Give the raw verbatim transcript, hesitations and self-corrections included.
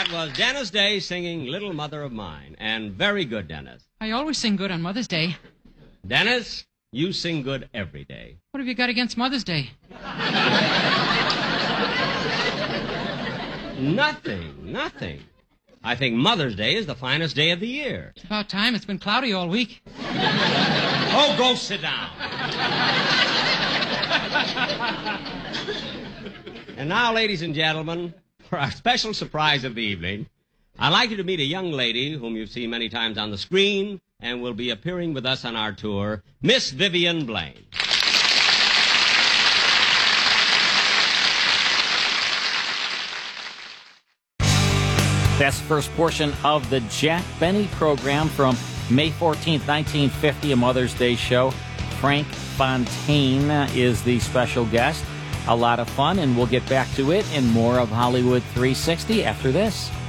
That was Dennis Day singing Little Mother of Mine. And very good, Dennis. I always sing good on Mother's Day. Dennis, you sing good every day. What have you got against Mother's Day? Nothing, nothing. I think Mother's Day is the finest day of the year. It's about time. It's been cloudy all week. Oh, go sit down. And now, ladies and gentlemen, for our special surprise of the evening, I'd like you to meet a young lady whom you've seen many times on the screen and will be appearing with us on our tour, Miss Vivian Blaine. That's the first portion of the Jack Benny program from May fourteenth, nineteen fifty, a Mother's Day show. Frank Fontaine is the special guest. A lot of fun, and we'll get back to it in more of Hollywood three sixty after this.